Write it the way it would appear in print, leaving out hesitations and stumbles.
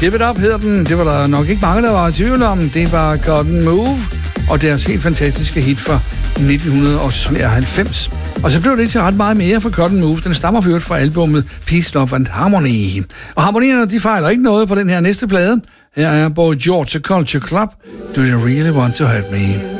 Give It Up hedder den. Det var der nok ikke mange, der var i tvivl om. Det var Cotton Move og deres helt fantastiske hit fra 1990. Og så blev det til ret meget mere for Cotton Move. Den stammer for øvrigt fra albumet Peace, Love and Harmony. Og harmonierne, de fejler ikke noget på den her næste plade. Her er Boy George Culture Club. Do You Really Want to Hurt Me?